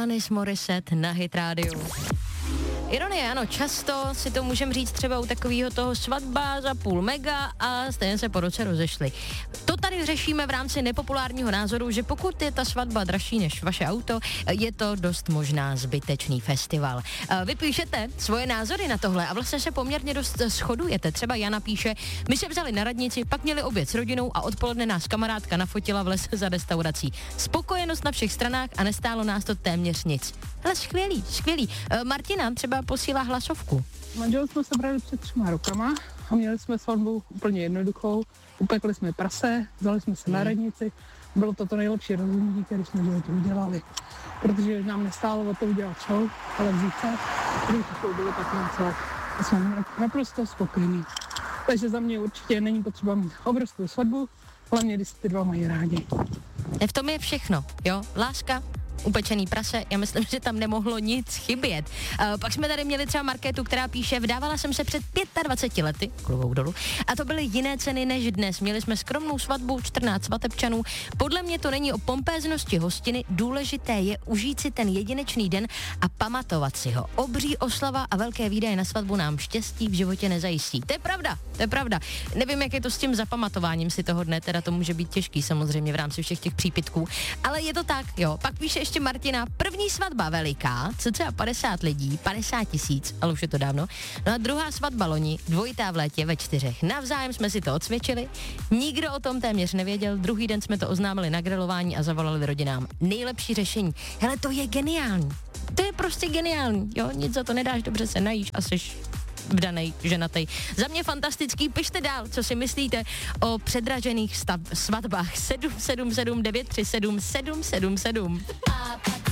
Alanis Morissette na Hit Radio. Ironie, ano, často si to můžeme říct třeba u takového toho svatba za půl mega a stejně se po roce rozešli. To tady řešíme v rámci nepopulárního názoru, že pokud je ta svatba dražší než vaše auto, je to dost možná zbytečný festival. Vy píšete svoje názory na tohle a vlastně se poměrně dost shodujete. Třeba Jana píše, my se vzali na radnici, pak měli oběd s rodinou a odpoledne nás kamarádka nafotila v lese za restaurací. Spokojenost na všech stranách a nestálo nás to téměř nic. Ale skvělý. Martina třeba posílá hlasovku. Manžel jsme se brali před 3 rokama a měli jsme svatbu úplně jednoduchou. Upekli jsme prase, vzali jsme se na radnici. Bylo to nejlepší rozhodnutí, které jsme v životě udělali. Protože nám nestálo o to udělat show, ale vzít se, když to bylo tak něco. A jsme naprosto spokojení. Takže za mě určitě není potřeba mít obrovskou svatbu, hlavně když ty dva mají rádi. V tom je všechno, jo? Láska, upečený prase, já myslím, že tam nemohlo nic chybět. Pak jsme tady měli třeba Markétu, která píše, vdávala jsem se před 25 lety, klobouk dolů, a to byly jiné ceny než dnes. Měli jsme skromnou svatbu, 14 svatebčanů. Podle mě to není o pompéznosti hostiny, důležité je užít si ten jedinečný den a pamatovat si ho. Obří oslava a velké výdaje na svatbu nám štěstí v životě nezajistí. To je pravda. Nevím, jak je to s tím zapamatováním si toho dne, teda to může být těžký samozřejmě v rámci všech těch přípitků, ale je to tak, jo. Pak píše ještě Martina, první svatba veliká, cca 50 lidí, 50 000, ale už je to dávno. No a druhá svatba loni, dvojitá v létě ve 4. Navzájem jsme si to odsvědčili, nikdo o tom téměř nevěděl, druhý den jsme to oznámili na grilování a zavolali rodinám. Nejlepší řešení. Hele, to je geniální. To je prostě geniální, jo, nic za to nedáš, dobře se najíš a jsi vdanej, ženatej. Za mě fantastický, pište dál, co si myslíte o předražených svatbách. 777 937 777.